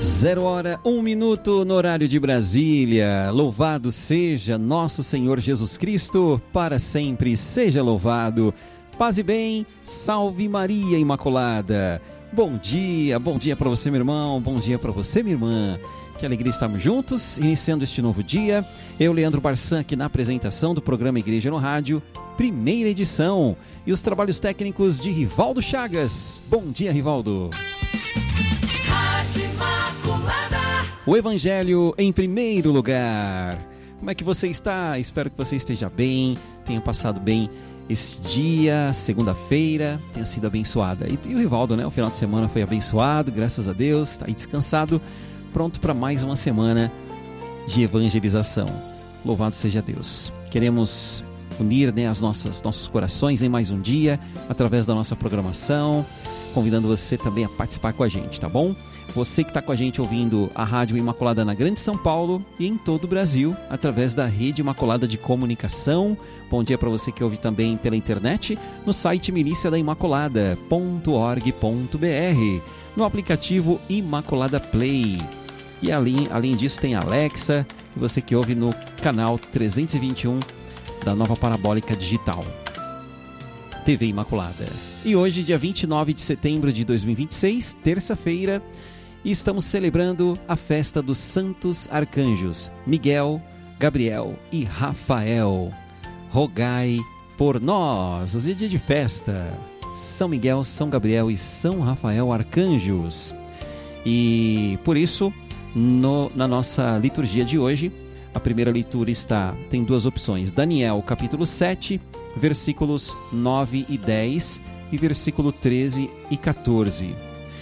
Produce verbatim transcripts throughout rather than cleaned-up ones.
Zero hora, um minuto no horário de Brasília. Louvado seja nosso Senhor Jesus Cristo, para sempre seja louvado. Paz e bem, salve Maria Imaculada. Bom dia, bom dia para você, meu irmão, bom dia para você, minha irmã. Que alegria estarmos juntos, iniciando este novo dia. Eu, Leandro Barçan, aqui na apresentação do programa Igreja no Rádio, primeira edição. E os trabalhos técnicos de Rivaldo Chagas. Bom dia, Rivaldo. O Evangelho em primeiro lugar. Como é que você está? Espero que você esteja bem, tenha passado bem esse dia, segunda-feira, tenha sido abençoada. E, e o Rivaldo, né? O final de semana foi abençoado, graças a Deus, está aí descansado, pronto para mais uma semana de evangelização. Louvado seja Deus. Queremos unir, né, as nossas, nossos corações em mais um dia, através da nossa programação, convidando você também a participar com a gente, tá bom? Você que está com a gente ouvindo a Rádio Imaculada na Grande São Paulo e em todo o Brasil, através da Rede Imaculada de Comunicação. Bom dia para você que ouve também pela internet, no site milícia da imaculada ponto org ponto br, no aplicativo Imaculada Play. E além, além disso tem a Alexa, e você que ouve no canal trezentos e vinte e um da Nova Parabólica Digital, T V Imaculada. E hoje, dia vinte e nove de setembro de dois mil e vinte e seis, terça-feira, e estamos celebrando a festa dos Santos Arcanjos, Miguel, Gabriel e Rafael. Rogai por nós. Hoje é dia de festa. São Miguel, São Gabriel e São Rafael Arcanjos. E por isso, no, na nossa liturgia de hoje, a primeira leitura está, tem duas opções. Daniel, capítulo sete, versículos nove e dez e versículo treze e quatorze.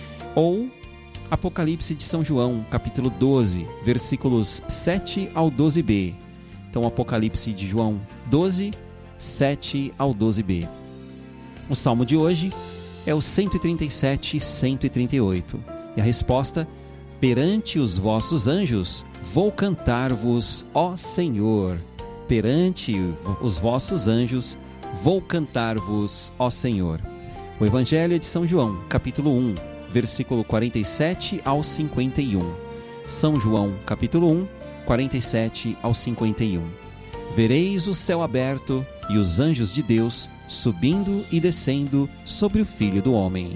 Ou Apocalipse de São João, capítulo doze, versículos sete ao doze b. Então, Apocalipse de João doze, sete ao doze b. O salmo de hoje é o cento e trinta e sete e cento e trinta e oito. E a resposta: perante os vossos anjos vou cantar-vos, ó Senhor. Perante os vossos anjos vou cantar-vos, ó Senhor. O Evangelho é de São João, capítulo um, versículo quarenta e sete ao cinquenta e um. São João, capítulo um, quarenta e sete ao cinquenta e um. Vereis o céu aberto e os anjos de Deus subindo e descendo sobre o Filho do Homem.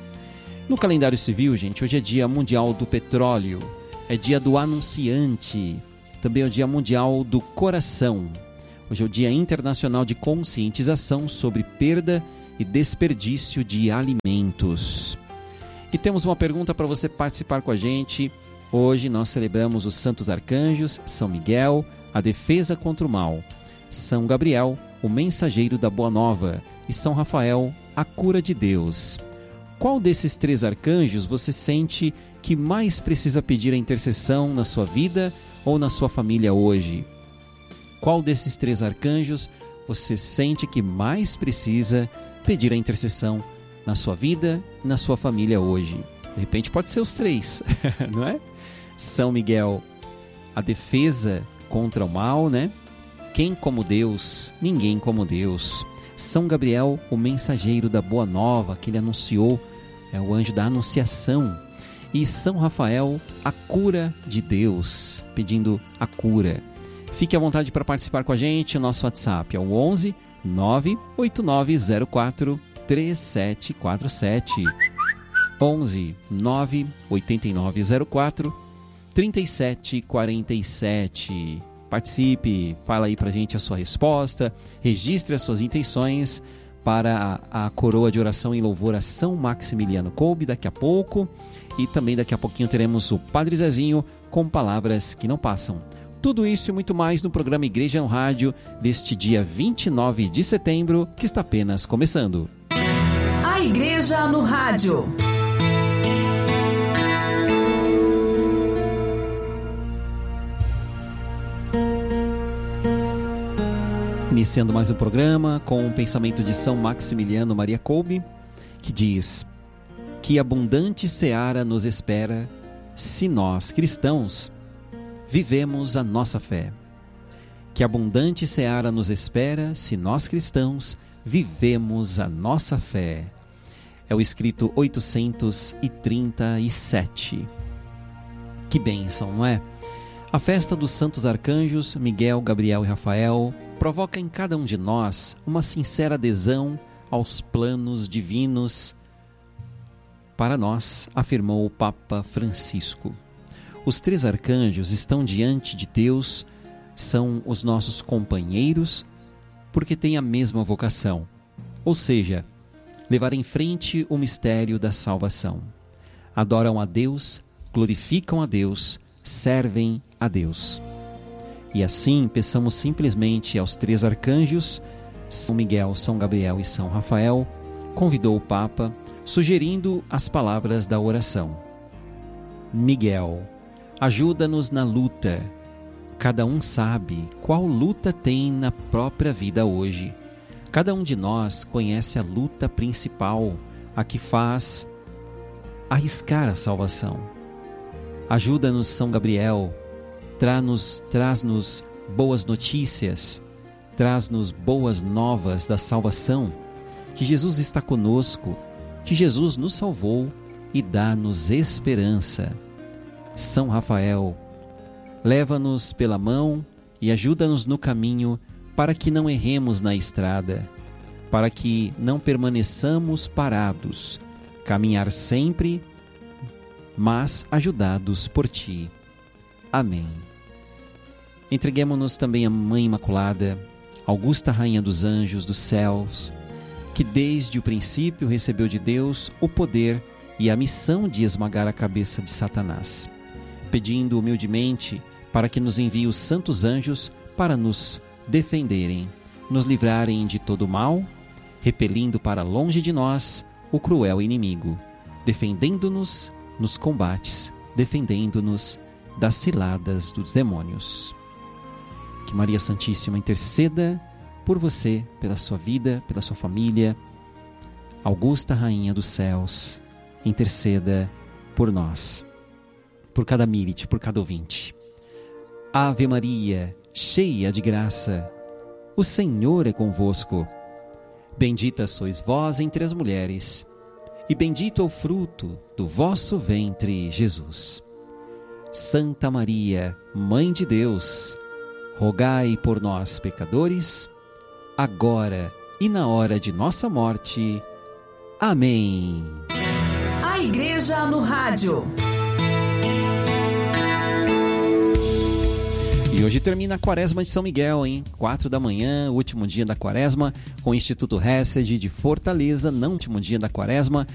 No calendário civil, gente, hoje é dia mundial do petróleo, é dia do anunciante, também é o dia mundial do coração. Hoje é o dia internacional de conscientização sobre perda e desperdício de alimentos. E temos uma pergunta para você participar com a gente. Hoje nós celebramos os Santos Arcanjos, São Miguel, a defesa contra o mal, São Gabriel, o mensageiro da Boa Nova, e São Rafael, a cura de Deus. Qual desses três arcanjos você sente que mais precisa pedir a intercessão na sua vida ou na sua família hoje? Qual desses três arcanjos você sente que mais precisa pedir a intercessão na sua vida e na sua família hoje? De repente pode ser os três, não é? São Miguel, a defesa contra o mal, né? Quem como Deus? Ninguém como Deus. São Gabriel, o mensageiro da Boa Nova, que ele anunciou, é o anjo da anunciação. E São Rafael, a cura de Deus, pedindo a cura. Fique à vontade para participar com a gente. O nosso WhatsApp é o onze, nove oito nove zero quatro, três sete quatro sete. onze, nove oito nove zero quatro, três sete quatro sete. Participe, fala aí pra gente a sua resposta, registre as suas intenções para a, a coroa de oração em louvor a São Maximiliano Kolbe daqui a pouco, e também daqui a pouquinho teremos o Padre Zezinho com palavras que não passam. Tudo isso e muito mais no programa Igreja no Rádio deste dia vinte e nove de setembro, que está apenas começando. A Igreja no Rádio. Iniciando mais um programa com o pensamento de São Maximiliano Maria Kolbe, que diz: que abundante seara nos espera se nós, cristãos, vivemos a nossa fé. Que abundante seara nos espera se nós, cristãos, vivemos a nossa fé. É o escrito oitocentos e trinta e sete. Que bênção, não é? A festa dos santos arcanjos, Miguel, Gabriel e Rafael, provoca em cada um de nós uma sincera adesão aos planos divinos para nós, afirmou o Papa Francisco. Os três arcanjos estão diante de Deus, são os nossos companheiros, porque têm a mesma vocação, ou seja, levar em frente o mistério da salvação. Adoram a Deus, glorificam a Deus, servem a Deus. E assim, peçamos simplesmente aos três arcanjos, São Miguel, São Gabriel e São Rafael, convidou o Papa, sugerindo as palavras da oração. Miguel, ajuda-nos na luta. Cada um sabe qual luta tem na própria vida hoje. Cada um de nós conhece a luta principal, a que faz arriscar a salvação. Ajuda-nos, São Gabriel, traz-nos, traz-nos boas notícias, traz-nos boas novas da salvação, que Jesus está conosco, que Jesus nos salvou e dá-nos esperança. São Rafael, leva-nos pela mão e ajuda-nos no caminho para que não erremos na estrada, para que não permaneçamos parados, caminhar sempre, mas ajudados por Ti. Amém. Entreguemo-nos também à Mãe Imaculada, Augusta Rainha dos Anjos dos Céus, que desde o princípio recebeu de Deus o poder e a missão de esmagar a cabeça de Satanás, pedindo humildemente para que nos envie os santos anjos para nos defenderem, nos livrarem de todo mal, repelindo para longe de nós o cruel inimigo, defendendo-nos nos combates, defendendo-nos das ciladas dos demônios. Que Maria Santíssima interceda por você, pela sua vida, pela sua família. Augusta Rainha dos Céus, interceda por nós, por cada milite, por cada ouvinte. Ave Maria, cheia de graça, o Senhor é convosco. Bendita sois vós entre as mulheres, e bendito é o fruto do vosso ventre, Jesus. Santa Maria, Mãe de Deus, rogai por nós, pecadores, agora e na hora de nossa morte. Amém. A Igreja no Rádio. E hoje termina a Quaresma de São Miguel, hein? Quatro da manhã, último dia da Quaresma, com o Instituto Hesed de Fortaleza, não último dia da Quaresma.